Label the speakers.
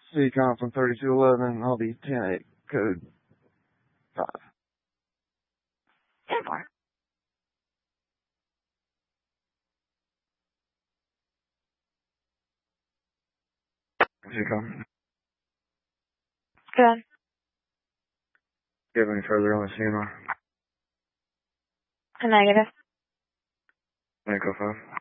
Speaker 1: CCOM from 3211, I'll be 10-8, code 5.
Speaker 2: 10-4.
Speaker 1: CCOM.
Speaker 2: Good.
Speaker 1: Do you have any further on the CNR?
Speaker 2: A negative.
Speaker 1: Echo 5.